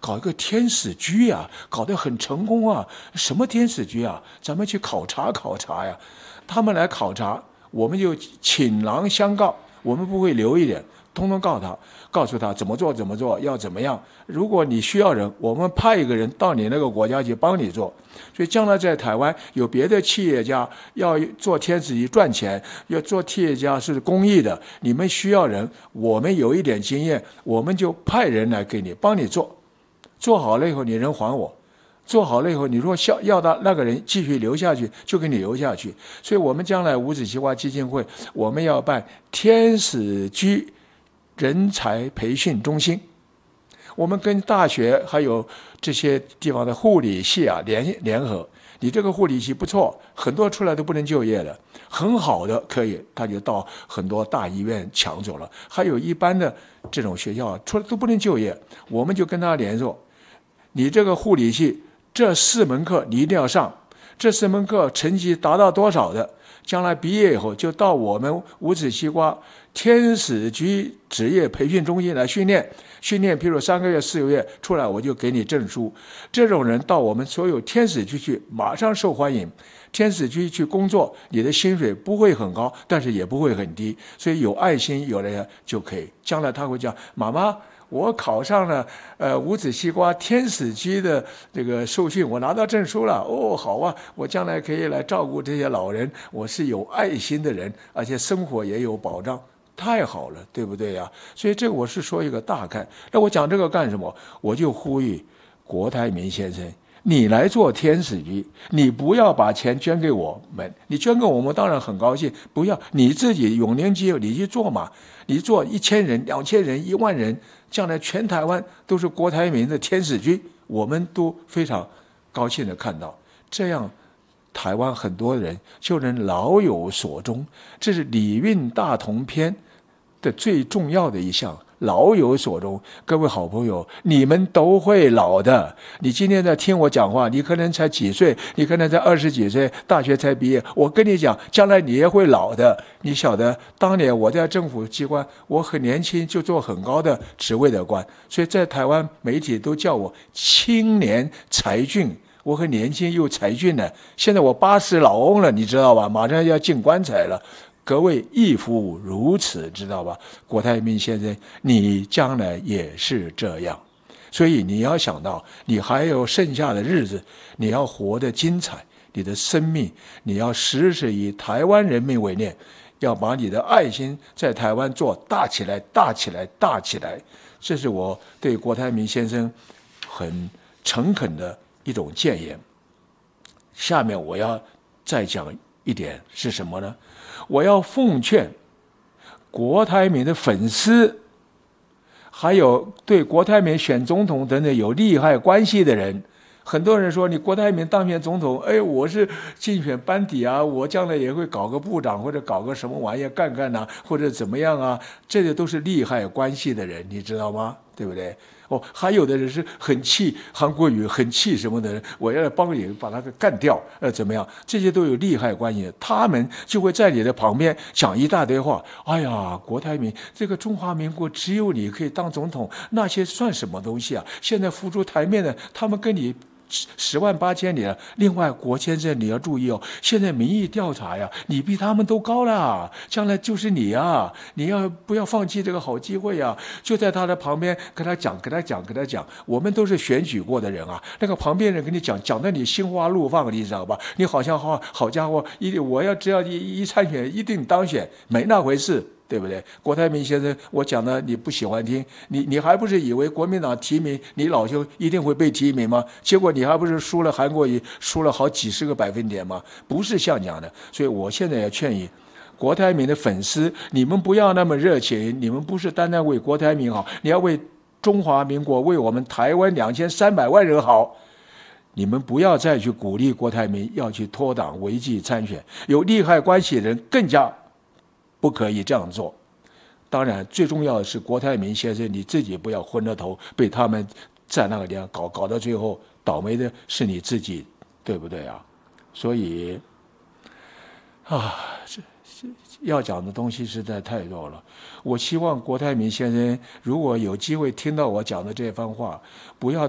搞一个天使居啊，搞得很成功啊。什么天使居啊？咱们去考察考察呀。他们来考察，我们就倾囊相告，我们不会留一点，通通告诉他怎么做，要怎么样。如果你需要人，我们派一个人到你那个国家去帮你做。所以将来在台湾有别的企业家要做天使居赚钱，要做企业家是公益的，你们需要人，我们有一点经验，我们就派人来给你帮你做，做好了以后你人还我。做好了以后，你若要到那个人继续留下去，就给你留下去。所以我们将来五子棋花基金会，我们要办天使居人才培训中心。我们跟大学还有这些地方的护理系啊联合。你这个护理系不错，很多出来都不能就业了，很好的可以，他就到很多大医院抢走了。还有一般的这种学校出来都不能就业，我们就跟他联络。你这个护理系这4门课你一定要上，这4门课成绩达到多少的，将来毕业以后就到我们五子棋花天使居职业培训中心来训练，譬如3个月4个月出来，我就给你证书。这种人到我们所有天使居去，马上受欢迎。天使居去工作，你的薪水不会很高，但是也不会很低，所以有爱心有了就可以。将来他会讲，妈妈，我考上了五子棋花天使居的这个受训，我拿到证书了。哦，好啊，我将来可以来照顾这些老人，我是有爱心的人，而且生活也有保障，太好了，对不对呀？所以这个我是说一个大概。那我讲这个干什么？我就呼吁郭台铭先生，你来做天使居，你不要把钱捐给我们，你捐给我们当然很高兴，不要你自己永年基你去做嘛，你做1000人、2000人、1万人，将来全台湾都是郭台铭的天使居，我们都非常高兴的看到，这样台湾很多人就能老有所终。这是礼运大同篇的最重要的一项，老有所终。各位好朋友，你们都会老的。你今天在听我讲话，你可能才几岁，你可能才20几岁，大学才毕业。我跟你讲，将来你也会老的。你晓得，当年我在政府机关，我很年轻就做很高的职位的官，所以在台湾媒体都叫我青年才俊。我很年轻又才俊呢，现在我80老翁了，你知道吧？马上要进棺材了。各位亦复如此，知道吧？郭台铭先生，你将来也是这样，所以你要想到，你还有剩下的日子，你要活得精彩，你的生命，你要时时以台湾人民为念，要把你的爱心在台湾做大起来，大起来，大起来。这是我对郭台铭先生很诚恳的一种谏言。下面我要再讲一点是什么呢？我要奉劝郭台铭的粉丝，还有对郭台铭选总统等等有利害关系的人。很多人说你郭台铭当选总统，我是竞选班底啊，我将来也会搞个部长或者搞个什么玩意干啊，或者怎么样啊，这些都是利害关系的人，你知道吗？对不对？还有的人是很气韩国瑜，很气什么的人，我要帮你把他给干掉，怎么样？这些都有利害关系，他们就会在你的旁边讲一大堆话。哎呀，郭台铭，这个中华民国只有你可以当总统，那些算什么东西啊？现在浮出台面的，他们跟你10万8千里了。另外，郭先生你要注意哦，现在民意调查呀，你比他们都高了，将来就是你啊！你要不要放弃这个好机会啊？就在他的旁边跟他讲。我们都是选举过的人啊，那个旁边人跟你讲的你心花怒放，你知道吧？你好像好家伙，我只要一参选一定当选，没那回事。对不对？郭台铭先生，我讲的你不喜欢听，你还不是以为国民党提名你老兄一定会被提名吗？结果你还不是输了韩国瑜，输了好几十个百分点吗？不是像讲的。所以我现在要劝你，郭台铭的粉丝，你们不要那么热情，你们不是单单为郭台铭好，你要为中华民国，为我们台湾2300万人好。你们不要再去鼓励郭台铭要去脱党违纪参选，有利害关系的人更加不可以这样做。当然最重要的是郭台铭先生你自己不要昏了头，被他们在那个地方搞到最后倒霉的是你自己，对不对啊？所以要讲的东西实在太多了。我希望郭台铭先生如果有机会听到我讲的这番话，不要